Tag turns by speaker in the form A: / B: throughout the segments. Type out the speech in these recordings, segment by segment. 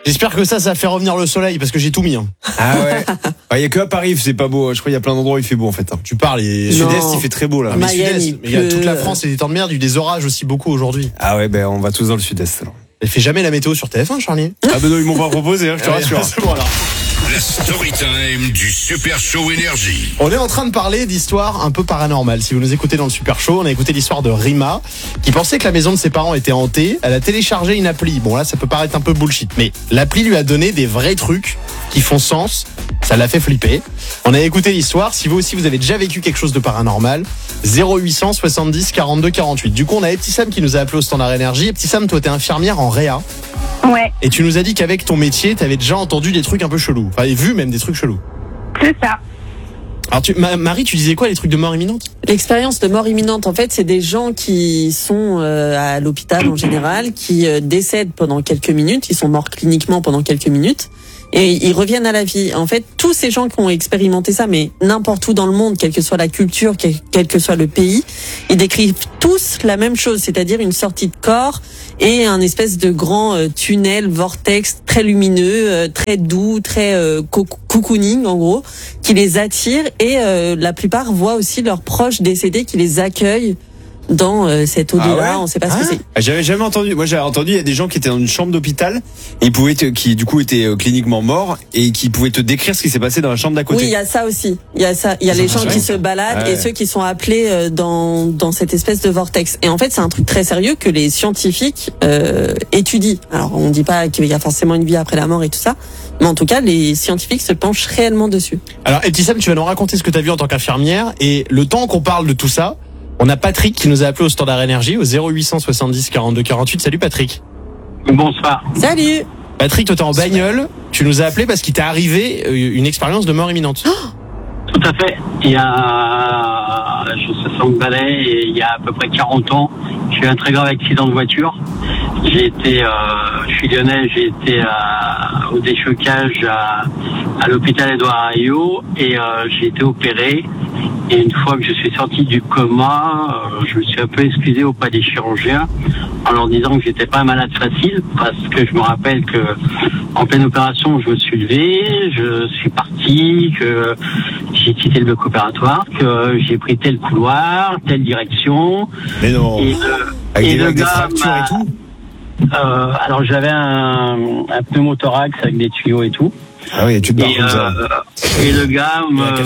A: J'espère que ça fait revenir le soleil parce que j'ai tout mis.
B: Ah ouais. Il y a que à Paris, c'est pas beau. Je crois qu'il y a plein d'endroits où il fait beau en fait.
A: Tu parles,
B: Sud-Est, il fait très beau là.
A: Mais
C: Miami,
A: Sud-Est, il y a toute la France et des temps de merde, il y a eu des orages aussi beaucoup aujourd'hui.
B: Ah ouais, on va tous dans le Sud-Est alors.
A: Elle fait jamais la météo sur TF1, Charlie.
B: Ah non, ils m'ont pas proposé, je te rassure.
A: C'est bon alors.
D: La story time du Super Show Énergie.
A: On est en train de parler d'histoires un peu paranormales. Si vous nous écoutez dans le Super Show, on a écouté l'histoire de Rima, qui pensait que la maison de ses parents était hantée. Elle a téléchargé une appli. Bon là, ça peut paraître un peu bullshit, mais l'appli lui a donné des vrais trucs qui font sens. Ça l'a fait flipper. On a écouté l'histoire. Si vous aussi, vous avez déjà vécu quelque chose de paranormal, 0800 70 42 48. Du coup, on a Petit Sam qui nous a appelé au Standard Énergie. Et Petit Sam, toi, t'es infirmière en réa.
E: Ouais,
A: Et tu nous as dit qu'avec ton métier, t'avais déjà entendu des trucs un peu chelous. Enfin, et vu même des trucs chelous.
E: c'est ça.
A: Alors, Marie, tu disais quoi, les trucs de mort imminente?
C: L'expérience de mort imminente, en fait, c'est des gens qui sont à l'hôpital en général, qui décèdent pendant quelques minutes. Ils sont morts cliniquement pendant quelques minutes. Et ils reviennent à la vie. En fait, tous ces gens qui ont expérimenté ça, mais n'importe où dans le monde, quelle que soit la culture, quel que soit le pays, ils décrivent tous la même chose, c'est-à-dire une sortie de corps et un espèce de grand tunnel, vortex très lumineux, très doux, très cocooning en gros, qui les attire et la plupart voient aussi leurs proches décédés qui les accueillent dans cet au-delà.
B: Ah ouais.
C: On sait pas ce que c'est.
B: J'avais jamais entendu. Moi, j'avais entendu, il y a des gens qui étaient dans une chambre d'hôpital et qui du coup étaient cliniquement morts et qui pouvaient te décrire ce qui s'est passé dans la chambre d'à côté.
C: Oui, il y a ça aussi. Il y a ça. Il y a les gens qui se baladent et ceux qui sont appelés dans cette espèce de vortex. Et en fait, c'est un truc très sérieux que les scientifiques étudient. Alors, on dit pas qu'il y a forcément une vie après la mort et tout ça, mais en tout cas, les scientifiques se penchent réellement dessus.
A: Alors, Petit Sam, tu vas nous raconter ce que tu as vu en tant qu'infirmière. Et le temps qu'on parle de tout ça, on a Patrick qui nous a appelé au Standard Énergie au 0800 70 42 48. Salut Patrick.
F: Bonsoir.
C: Salut.
A: Patrick, toi t'es en bagnole. Tu nous as appelé parce qu'il t'est arrivé une expérience de mort imminente.
F: Tout à fait. Il y a, je 60 balais et il y a à peu près 40 ans, j'ai eu un très grave accident de voiture. J'ai été, je suis lyonnais, j'ai été au déchocage à l'hôpital Édouard Herriot et j'ai été opéré. Et une fois que je suis sorti du coma, je me suis un peu excusé auprès des chirurgiens en leur disant que j'étais pas un malade facile parce que je me rappelle que en pleine opération, je me suis levé, je suis parti, que j'ai quitté le bloc opératoire, que j'ai pris tel couloir, telle direction.
B: Mais non. Avec des fractures et tout.
F: Alors j'avais un pneumothorax avec des tuyaux et tout.
B: Ah oui, tu te barres comme ça.
F: Et le gars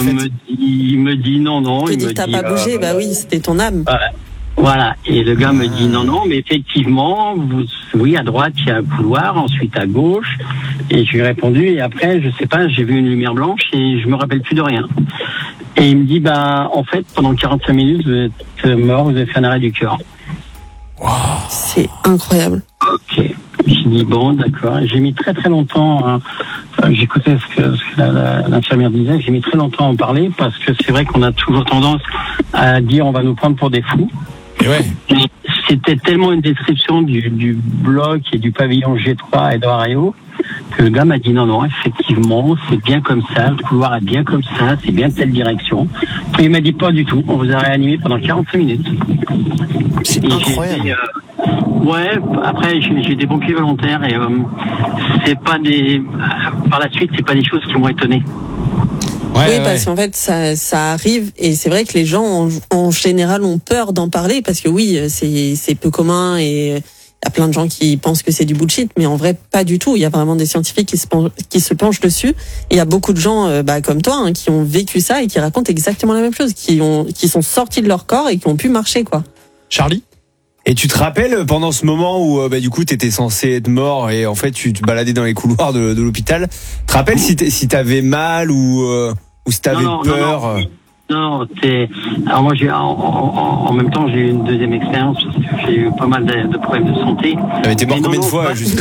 F: me dit non.
C: Tu dis que t'as pas bougé, bah oui, c'était ton âme.
F: Voilà. Et le gars me dit non, mais effectivement, oui, à droite, il y a un couloir, ensuite à gauche. Et je lui ai répondu, et après, je sais pas, j'ai vu une lumière blanche et je me rappelle plus de rien. Et il me dit, en fait, pendant 45 minutes, vous êtes mort, vous avez fait un arrêt du cœur.
C: Wow. C'est incroyable.
F: Ok. J'ai dit bon, d'accord. J'ai mis très très longtemps. J'écoutais ce que l'infirmière disait. J'ai mis très longtemps à en parler parce que c'est vrai qu'on a toujours tendance à dire on va nous prendre pour des fous.
A: Et ouais.
F: C'était tellement une description du bloc et du pavillon G3 à Édouard Herriot que le gars m'a dit non, effectivement, c'est bien comme ça, le couloir est bien comme ça, c'est bien telle direction. Et il m'a dit pas du tout, on vous a réanimé pendant 45 minutes.
A: C'est incroyable.
F: Ouais, après j'ai des pompiers volontaires et c'est pas des. Par la suite, c'est pas des choses qui m'ont étonné.
C: Oui, parce qu'en fait, ça arrive et c'est vrai que les gens en général ont peur d'en parler parce que oui, c'est peu commun et il y a plein de gens qui pensent que c'est du bullshit, mais en vrai, pas du tout. Il y a vraiment des scientifiques qui se penchent dessus. Et il y a beaucoup de gens, comme toi, qui ont vécu ça et qui racontent exactement la même chose, qui sont sortis de leur corps et qui ont pu marcher, quoi.
A: Charlie?
B: Et tu te rappelles pendant ce moment où du coup t'étais censé être mort et en fait tu te baladais dans les couloirs de l'hôpital. Tu te rappelles si t'avais mal ou si t'avais peur?
F: Non, alors moi en même temps j'ai eu une deuxième expérience parce que j'ai eu pas mal de problèmes de santé.
B: Mais t'es mort combien de fois juste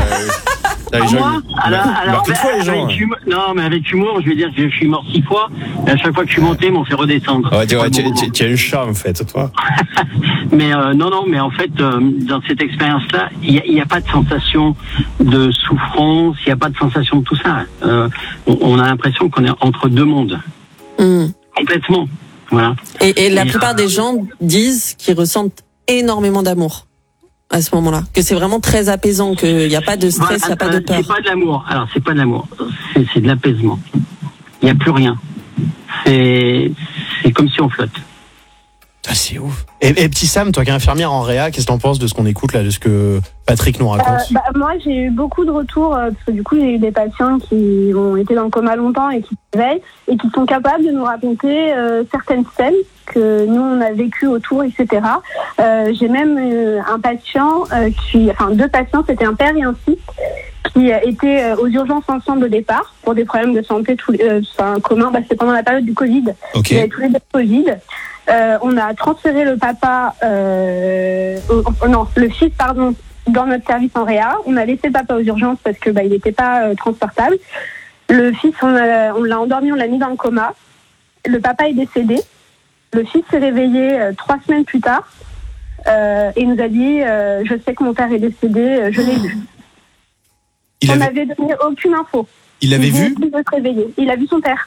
F: moi, alors mais avec humour, je vais dire que je suis mort 6 fois, et à chaque fois que je suis monté, ils m'ont fait redescendre.
B: Tu as une charme, en fait, toi.
F: Mais mais en fait, dans cette expérience-là, il n'y a pas de sensation de souffrance, il n'y a pas de sensation de tout ça. On a l'impression qu'on est entre deux mondes. Complètement. Voilà.
C: Et la plupart des gens disent qu'ils ressentent énormément d'amour. à ce moment-là, que c'est vraiment très apaisant, qu'il n'y a pas de stress, il n'y a pas de peur.
F: C'est pas de l'amour. Alors, c'est pas de l'amour. C'est de l'apaisement. Il n'y a plus rien. C'est comme si on flotte.
A: Ah, c'est ouf. Et petit Sam, toi qui es infirmière en réa, qu'est-ce que t'en penses de ce qu'on écoute là, de ce que Patrick nous raconte?
E: Moi, j'ai eu beaucoup de retours parce que du coup, j'ai eu des patients qui ont été dans le coma longtemps et qui se réveillent et qui sont capables de nous raconter certaines scènes que nous on a vécues autour, etc. J'ai même un patient deux patients, c'était un père et un fils qui étaient aux urgences ensemble au départ pour des problèmes de santé communs. C'est pendant la période du Covid.
A: Okay.
E: Il y avait tous les deux Covid. On a transféré le fils, dans notre service en réa. On a laissé le papa aux urgences parce que il n'était pas transportable. Le fils, on l'a endormi, on l'a mis dans le coma. Le papa est décédé. Le fils s'est réveillé 3 semaines plus tard et nous a dit je sais que mon père est décédé, je l'ai vu. On n'avait donné aucune info.
A: Il l'avait vu?
E: Il a vu son père.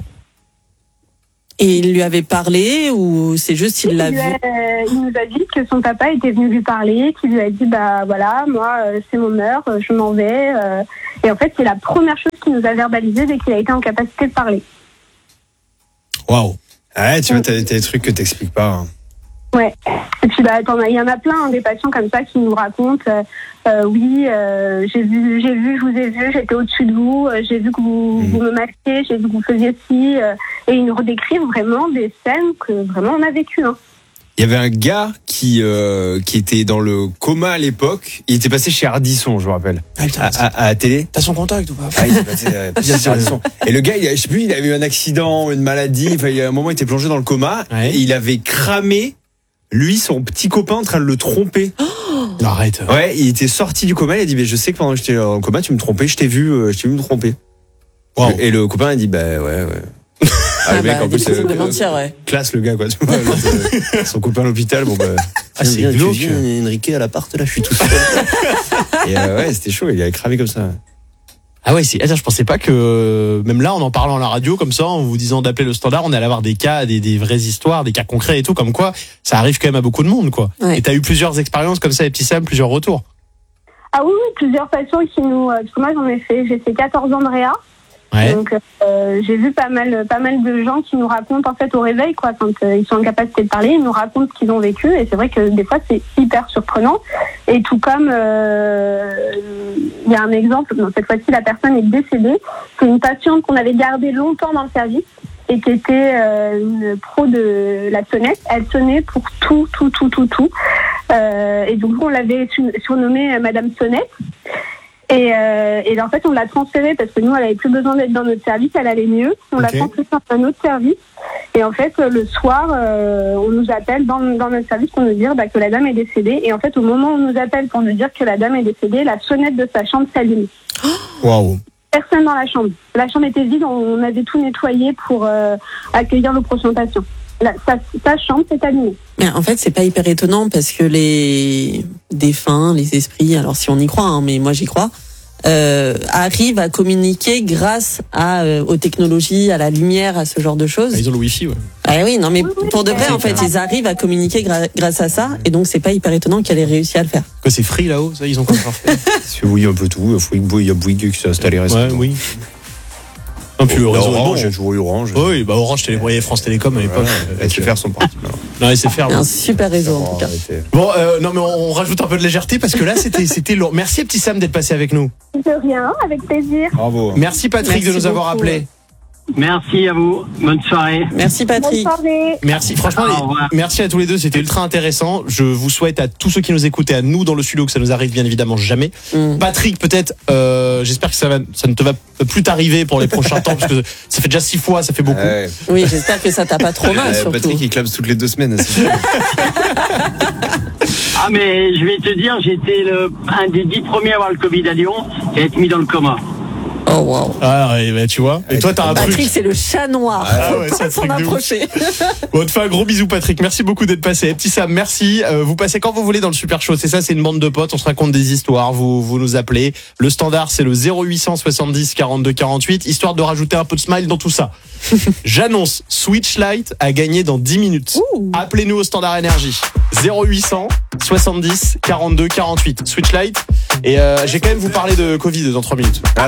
C: Et il lui avait parlé ou c'est juste il l'a vu?
E: Il nous a dit que son papa était venu lui parler, qu'il lui a dit voilà, moi c'est mon heure, je m'en vais. Et en fait c'est la première chose qu'il nous a verbalisé dès qu'il a été en capacité de parler.
A: Waouh.
B: Ouais, tu vois, t'as des trucs que t'expliques pas. Hein.
E: Ouais. Et puis il y en a plein des patients comme ça qui nous racontent oui, j'ai vu, je vous ai vu, j'étais au-dessus de vous, j'ai vu que vous me masquiez, j'ai vu que vous faisiez ci, et ils nous redécrivent vraiment des scènes que vraiment on a vécues. Hein.
B: Il y avait un gars qui était dans le coma à l'époque. Il était passé chez Ardisson, je me rappelle, à la télé.
A: T'as son contact ou pas?
B: Ah, il était passé chez Ardisson. Et le gars, je sais plus, il avait eu un accident, une maladie. Enfin, il y a un moment, il était plongé dans le coma.
A: Ouais.
B: Et il avait cramé, lui, son petit copain en train de le tromper.
A: Non, arrête.
B: Ouais, il était sorti du coma. Il a dit, je sais que pendant que j'étais dans le coma, tu me trompais. Je t'ai vu me tromper. Wow. Et le copain a dit, ouais. Le mec, en plus, classe le gars, quoi. Tu vois, son copain à l'hôpital,
A: c'est glauque.
B: Enrique à l'appart, là, je suis tout seul. Et c'était chaud, il avait cramé comme ça.
A: Ah ouais, je pensais pas que, même là, en parlant à la radio, comme ça, en vous disant d'appeler le standard, on allait avoir des cas, des vraies histoires, des cas concrets et tout, comme quoi, ça arrive quand même à beaucoup de monde, quoi. Ouais. Et t'as eu plusieurs expériences comme ça, les petits Sam, plusieurs retours.
E: Ah oui, plusieurs patients qui nous, parce que moi j'ai fait 14 ans de réa. Ouais. Donc j'ai vu pas mal de gens qui nous racontent en fait au réveil quoi, quand ils sont en capacité de parler, ils nous racontent ce qu'ils ont vécu et c'est vrai que des fois c'est hyper surprenant et tout comme il y a un exemple, cette fois-ci la personne est décédée, c'est une patiente qu'on avait gardée longtemps dans le service et qui était une pro de la sonnette, elle sonnait pour tout et donc on l'avait surnommée Madame Sonnette. Et en fait, on l'a transférée parce que nous, elle avait plus besoin d'être dans notre service, elle allait mieux. On l'a transférée dans un autre service. Et en fait, le soir, on nous appelle dans notre service pour nous dire que la dame est décédée. Et en fait, au moment où on nous appelle pour nous dire que la dame est décédée, la sonnette de sa chambre s'allume.
A: Waouh.
E: Personne dans la chambre. La chambre était vide, on avait tout nettoyé pour accueillir le prochain patient. Sa chambre s'est allumée.
C: Mais en fait, c'est pas hyper étonnant parce que les défunts, les esprits, alors si on y croit, mais moi j'y crois, arrivent à communiquer grâce aux technologies, à la lumière, à ce genre de choses.
A: Ils ont le wifi, ouais.
C: Ah oui, non mais pour de vrai, en fait, ils arrivent à communiquer grâce à ça, et donc c'est pas hyper étonnant qu'elle ait réussi à le faire.
A: Que c'est free là-haut, ça, ils ont encore fait.
B: Oui, un peu tout. Il y a Bouygues qui s'est installé récemment.
A: Ouais, oui. Non, puis le réseau
B: Orange, j'ai joué Orange.
A: Oui, Orange Télévoyais, France Télécom à l'époque.
B: SFR sont partis.
A: Non, SFR.
C: Un super réseau en tout cas.
A: Bon, non mais on rajoute un peu de légèreté parce que là c'était lourd. Merci petit Sam d'être passé avec nous.
E: De rien, avec plaisir.
B: Bravo.
A: Merci Patrick de nous avoir appelés.
F: Merci à vous. Bonne soirée.
C: Merci Patrick.
E: Bonne soirée.
A: Merci. Franchement, merci à tous les deux. C'était ultra intéressant. Je vous souhaite à tous ceux qui nous écoutent et à nous dans le studio que ça nous arrive bien évidemment jamais. Patrick, peut-être, j'espère que ça ne te va plus t'arriver pour les prochains temps parce que ça fait déjà 6 fois, ça fait beaucoup.
C: Oui, j'espère que ça t'a pas trop mal surtout.
B: Patrick, il clame toutes les 2 semaines.
F: Ah mais je vais te dire, j'étais un des 10 premiers à avoir le Covid à Lyon et à être mis dans le coma.
C: Oh Oh wow.
A: Ah ouais, bah, tu vois. Et toi, t'as un
C: Patrick,
A: truc.
C: c'est le chat noir.
A: Ah ouais,
C: Faut
A: c'est un
C: pas s'en
A: truc de ouf.
C: approcher.
A: Bon, on te fait un gros bisou, Patrick. Merci beaucoup d'être passé. Petit Sam, merci. Vous passez quand vous voulez dans le Super Show. C'est ça, c'est une bande de potes. On se raconte des histoires. Vous nous appelez. Le standard, c'est le 0800 70 42 48. Histoire de rajouter un peu de smile dans tout ça. J'annonce, Switchlight a gagné dans 10 minutes.
C: Ouh.
A: Appelez-nous au standard énergie. 0800 70 42 48. Switchlight. Et j'ai quand même vous parler de Covid dans 3 minutes.